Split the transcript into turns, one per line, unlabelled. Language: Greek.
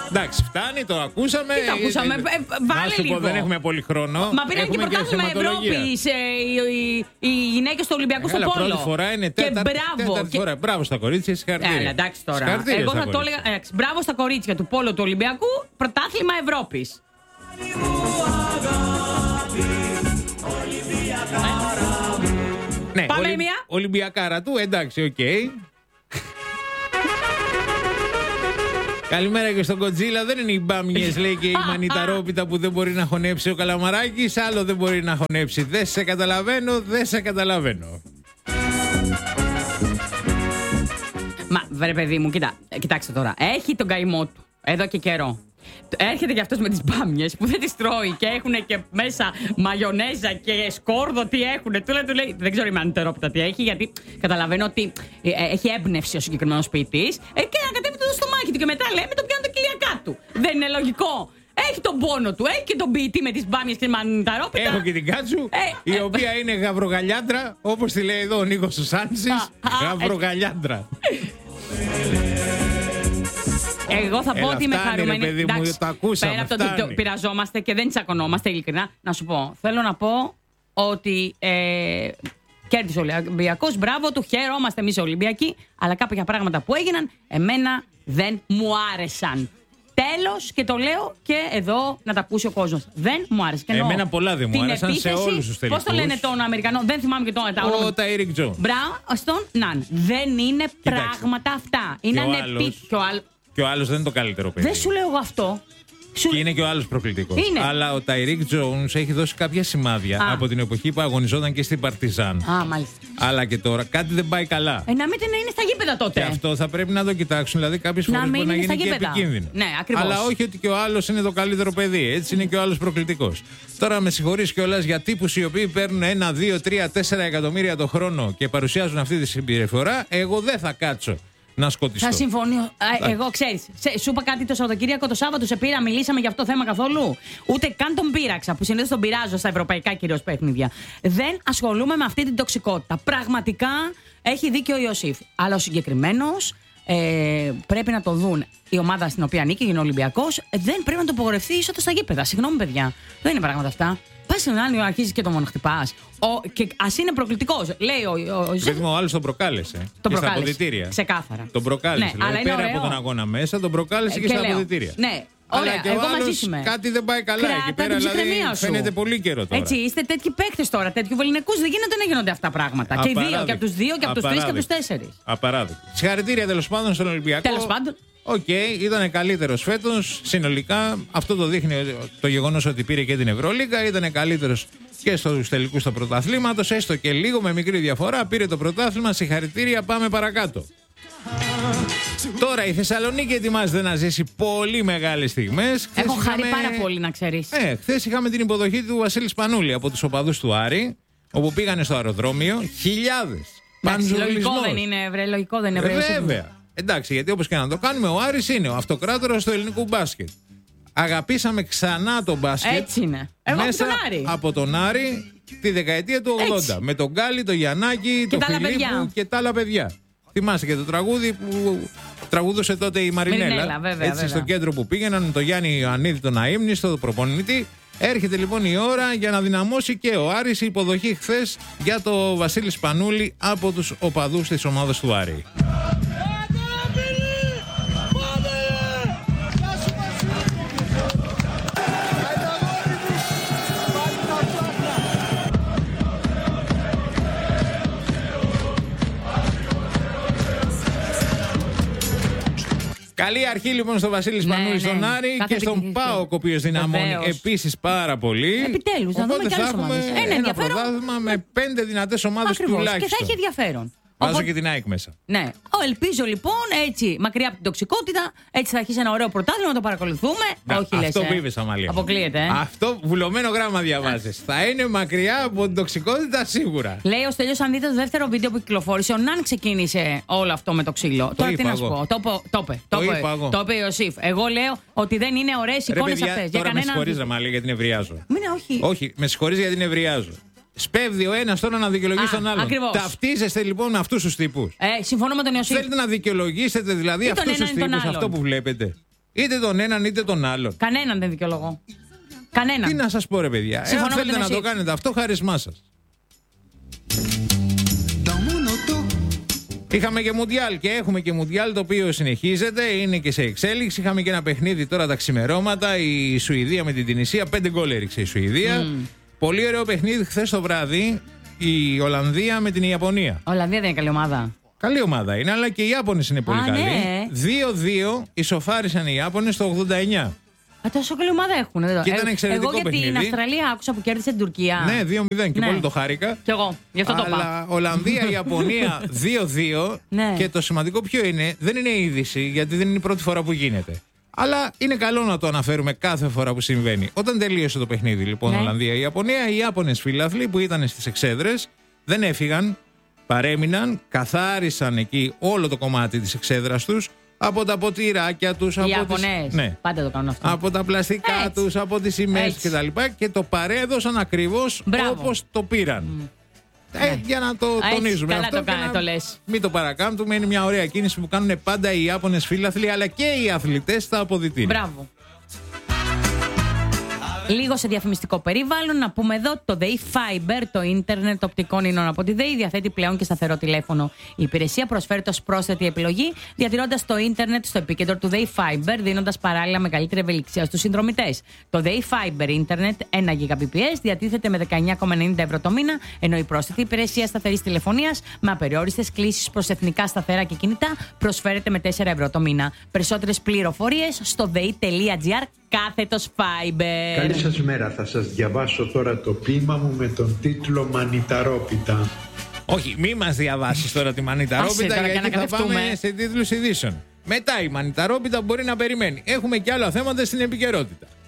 Εντάξει, φτάνει, το ακούσαμε.
Τι το ακούσαμε, βάλε λίγο.
Δεν έχουμε πολύ χρόνο.
Μα πήραν και πρωτάθλημα Ευρώπης οι γυναίκες του Ολυμπιακού στο πόλο.
Πρώτη φορά είναι τέταρτη φορά. Μπράβο στα κορίτσια, συγχαρητήρια.
Εντάξει τώρα. Εγώ θα το έλεγα. Μπράβο στα κορίτσια του πόλο του Ολυμπιακού, πρωτάθλημα Ευρώπης.
Ναι,
πάμε μία.
Ολυμπιακάρα του, εντάξει, οκ. Καλημέρα και στον Κοντζίλα. Δεν είναι οι μπάμιες, λέει, και η μανιταρόπιτα που δεν μπορεί να χωνέψει ο Καλαμαράκης. Άλλο δεν μπορεί να χωνέψει. Δεν σε καταλαβαίνω, δεν σε καταλαβαίνω.
Μα βρε παιδί μου, κοιτάξτε τώρα. Έχει τον καημό του εδώ και καιρό. Έρχεται και αυτός με τις μπάμιες που δεν τις τρώει και έχουν και μέσα μαγιονέζα και σκόρδο, τι έχουν. Του λέει, δεν ξέρω η μανιταρόπιτα τι έχει, γιατί καταλαβαίνω ότι έχει έμπνευση ο συγκεκριμένος ποιητής. Και να κατέβει το στομάχι του και μετά λέει με το πιάνει το κοιλιακά του. Δεν είναι λογικό. Έχει τον πόνο του, έχει και τον ποιητή με τις μπάμιες και τη μανιταρόπιτα.
Έχω και την Κάτσου, η οποία είναι γαβρογαλιάντρα, όπως τη λέει εδώ ο Νίκος Σουσάνσης. Γαβρογαλιάντρα. Εγώ θα πω ότι είμαι χαρούμενη. Παιδί μου, το ακούσαμε,
πέρα από το ότι πειραζόμαστε και δεν τσακωνόμαστε, ειλικρινά, να σου πω. Θέλω να πω ότι κέρδισε ο Ολυμπιακός. Μπράβο του, χαιρόμαστε εμείς οι Ολυμπιακοί. Αλλά κάποια πράγματα που έγιναν, εμένα δεν μου άρεσαν. Τέλος, και το λέω και εδώ να τα ακούσει ο κόσμος. Δεν μου άρεσε.
Εμένα πολλά δεν μου άρεσαν σε όλους τους τελικούς.
Πώς το λένε τον Αμερικανό, δεν θυμάμαι και τα όνομα.
Ο Τάιρικ Τζον.
Μπράβο, στον Ναν. Δεν είναι πράγματα αυτά. Είναι ανεπίτυχο.
Και ο άλλος δεν είναι το καλύτερο παιδί.
Δεν σου λέω εγώ αυτό.
Και είναι και ο άλλος προκλητικός. Αλλά ο Τάιρικ Τζόουνς έχει δώσει κάποια σημάδια από την εποχή που αγωνιζόταν και στην Παρτιζάν.
Μάλιστα.
Αλλά και τώρα κάτι δεν πάει καλά.
Να μην είναι στα γήπεδα τότε.
Και αυτό θα πρέπει να το κοιτάξουν. Δηλαδή, κάποιες φορές μπορεί να γίνει και επικίνδυνο.
Ναι, ακριβώς.
Αλλά όχι ότι και ο άλλος είναι το καλύτερο παιδί. Έτσι είναι και ο άλλος προκλητικός. Τώρα με συγχωρείς κιόλας για τύπους οι οποίοι παίρνουν 1, 2, 3, 4 εκατομμύρια το χρόνο και παρουσιάζουν αυτή τη συμπεριφορά. Εγώ δεν θα κάτσω να σκοτιστώ.
Θα συμφωνήσω. Εγώ ξέρεις, σου είπα κάτι το Σαββατοκύριακο, το Σάββατο σε πήρα, μιλήσαμε για αυτό το θέμα καθόλου. Ούτε καν τον πείραξα, που συνήθως τον πειράζω στα ευρωπαϊκά κυρίως παιχνίδια. Δεν ασχολούμαι με αυτή την τοξικότητα. Πραγματικά έχει δίκιο ο Ιωσήφ. Αλλά ο συγκεκριμένος πρέπει να το δουν. Η ομάδα στην οποία ανήκει, είναι ο Ολυμπιακός, δεν πρέπει να το απογορευτεί είσοδο στα γήπεδα. Συγγνώμη, παιδιά. Δεν είναι πράγματα αυτά. Πας στον άλλο, αρχίζει και το μονοχτυπάς. Και ας είναι προκλητικός. Λέει
ο άλλος τον προκάλεσε.
Τον
και στα αποδυτήρια.
Ξεκάθαρα.
Τον προκάλεσε.
Ναι,
δηλαδή, πέρα από τον αγώνα μέσα, τον προκάλεσε και στα αποδυτήρια.
Ναι.
Αλλά και ο άλλος κάτι δεν πάει καλά εκεί πέρα. Δηλαδή φαίνεται πολύ καιρό τώρα.
Έτσι, είστε τέτοιοι παίκτες τώρα, τέτοιου βεληνικούς. Δεν γίνεται να γίνονται αυτά πράγματα. Και οι δύο, και από τους δύο, και από τους τρεις, και από τους τέσσερις.
Απαράδεκτο. Συγχαρητήρια τέλος πάντων στον Ολυμπιακό.
Τέλος πάντων.
Ήταν καλύτερος φέτος. Συνολικά αυτό το δείχνει το γεγονός ότι πήρε και την Ευρωλίγκα. Ήταν καλύτερος και στους τελικούς του πρωταθλήματος. Έστω και λίγο με μικρή διαφορά. Πήρε το πρωτάθλημα. Συγχαρητήρια. Πάμε παρακάτω. Τώρα η Θεσσαλονίκη ετοιμάζεται να ζήσει πολύ μεγάλες στιγμές.
Έχω χαρεί πάρα πολύ, να ξέρεις.
Χθες είχαμε την υποδοχή του Βασίλη Σπανούλη από τους οπαδούς του Άρη, όπου πήγανε στο αεροδρόμιο χιλιάδες.
Λογικό δεν είναι, βρε, λογικό δεν είναι, βρε.
Βέβαια. Εντάξει, γιατί όπως και να το κάνουμε, ο Άρης είναι ο αυτοκράτορας του ελληνικού μπάσκετ. Αγαπήσαμε ξανά το μπάσκετ.
Έτσι είναι. Εγώ
μέσα
από τον Άρη.
Από τον Άρη τη δεκαετία του 80. Έτσι. Με τον Γκάλι, τον Γιαννάκη, τον Φιλίππου και τα άλλα παιδιά. Θυμάσαι και το τραγούδι που τραγούδωσε τότε η Μαρινέλα.
Βέβαια.
Στο κέντρο που πήγαιναν με τον Γιάννη Ιωαννίδη, τον αείμνηστο, τον προπονητή. Έρχεται λοιπόν η ώρα για να δυναμώσει και ο Άρης. Η υποδοχή χθες για το Βασίλη Σπανούλη από τους οπαδούς της ομάδας του Άρη. Καλή αρχή λοιπόν στο Βασίλη Σπανούλη, στον Άρη και στον ΠΑΟΚ, ο οποίος δυναμώνει επίσης πάρα πολύ.
Επιτέλους, να δούμε και άλλες ομάδες.
Ένα πρωτάθλημα με 5 δυνατές ομάδες τουλάχιστον.
Και θα έχει ενδιαφέρον.
Βάζω και την ΑΕΚ μέσα.
Ναι. Ελπίζω λοιπόν έτσι, μακριά από την τοξικότητα, έτσι θα αρχίσει ένα ωραίο πρωτάθλημα να το παρακολουθούμε. Όχι, λες.
Αυτό πήβες, Αμαλία.
Αποκλείεται.
Αυτό βουλωμένο γράμμα διαβάζεις. Θα είναι μακριά από την τοξικότητα σίγουρα.
Λέει ο Στέλιος, αν δείτε το δεύτερο βίντεο που κυκλοφόρησε, ο Ναν ξεκίνησε όλο αυτό με το ξύλο. Τώρα τι να σου πω. Το είπε ο Ιωσήφ. Εγώ λέω ότι δεν είναι ωραίες εικόνες αυτές.
Τώρα με συγχωρείς, Αμαλία, γιατί νευριάζω. Όχι, με συγχωρείς γιατί νευριάζω. Σπέβδει ο ένας τώρα να δικαιολογήσει τον άλλον.
Ακριβώς.
Ταυτίζεστε λοιπόν με αυτούς τους τύπους.
Συμφωνώ με τον Ιωσήφ.
Θέλετε να δικαιολογήσετε δηλαδή αυτούς τους τύπους, αυτό που βλέπετε. είτε τον έναν είτε τον άλλον.
Κανέναν δεν δικαιολογώ. Κανέναν.
Τι να σας πω, ρε παιδιά. Εάν θέλετε να το κάνετε αυτό, χάρισμά σας. Είχαμε και Μουντιάλ και έχουμε και Μουντιάλ, το οποίο συνεχίζεται, είναι και σε εξέλιξη. Είχαμε και ένα παιχνίδι τώρα τα ξημερώματα. Η Σουηδία με την Τινησία. 5 γκολ έριξε η Σουηδία. Πολύ ωραίο παιχνίδι χθες το βράδυ. Η Ολλανδία με την Ιαπωνία.
Ολλανδία δεν είναι καλή ομάδα.
Καλή ομάδα είναι, αλλά και οι Ιάπωνες είναι πολύ καλοί.
Ναι.
2-2 ισοφάρισαν οι Ιάπωνες το 89.
Τόσο καλή ομάδα έχουν.
Και ήταν εξαιρετικό
εγώ
παιχνίδι.
Για την Αυστραλία άκουσα που κέρδισε την Τουρκία.
Ναι, 2-0 και πολύ το χάρηκα.
Κι εγώ, γι' αυτό το είπα.
Αλλά Ολλανδία, Ιαπωνία 2-2.
Ναι.
Και το σημαντικό ποιο είναι, δεν είναι είδηση, γιατί δεν είναι η πρώτη φορά που γίνεται. Αλλά είναι καλό να το αναφέρουμε κάθε φορά που συμβαίνει. Όταν τελείωσε το παιχνίδι, λοιπόν, Ολλανδία-Ιαπωνία, οι Ιάπωνες φίλαθλοι που ήταν στις εξέδρες δεν έφυγαν, παρέμειναν, καθάρισαν εκεί όλο το κομμάτι της εξέδρας τους. Από τα ποτηράκια τους,
οι Ιαπωνές.
Ναι.
Πάντα το κάνουν αυτό.
Από τα πλαστικά τους, από τις σημαίες κτλ. Και το παρέδωσαν ακριβώς όπως το πήραν. Για να το τονίζουμε
καλά
αυτό.
Καλά το λες.
Μην το παρακάμπτουμε. Είναι μια ωραία κίνηση που κάνουν πάντα οι Ιάπωνες φίλαθλοι, αλλά και οι αθλητές στα αποδυτήρια.
Μπράβο. Λίγο σε διαφημιστικό περιβάλλον, να πούμε εδώ το ΔΕΗ Fiber, το ίντερνετ οπτικών ίνων από τη ΔΕΗ, διαθέτει πλέον και σταθερό τηλέφωνο. Η υπηρεσία προσφέρεται ως πρόσθετη επιλογή, διατηρώντας το ίντερνετ στο επίκεντρο του ΔΕΗ Fiber, δίνοντας παράλληλα μεγαλύτερη ευελιξία στους συνδρομητές. Το ΔΕΗ Fiber ίντερνετ 1 Gbps διατίθεται με 19,90 ευρώ το μήνα, ενώ η πρόσθετη υπηρεσία σταθερής τηλεφωνίας με απεριόριστες κλήσεις προς εθνικά σταθερά και κινητά προσφέρεται με 4 ευρώ το μήνα. Περισσότερες πληροφορίες στο dei.gr / Fiber.
Καλή σας μέρα. Θα σας διαβάσω τώρα το ποίημα μου με τον τίτλο «Μανιταρόπιτα».
Όχι, μη μας διαβάσεις τώρα τη μανιταρόπιτα, γιατί θα πάμε σε τίτλους ειδήσεων. Μετά η μανιταρόπιτα μπορεί να περιμένει. Έχουμε και άλλα θέματα στην επικαιρότητα.